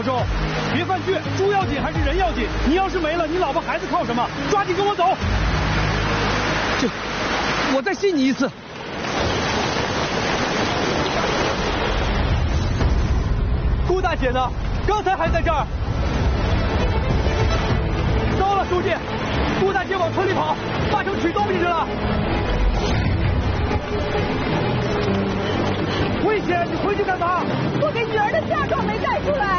授，别犯倔，猪要紧还是人要紧？你要是没了，你老婆孩子靠什么？抓紧跟我走。我再信你一次。顾大姐呢？刚才还在这儿。糟了，书记，顾大姐往村里跑，八成取东西去了。危险！你回去干嘛？ 我给女儿的嫁妆没带出来。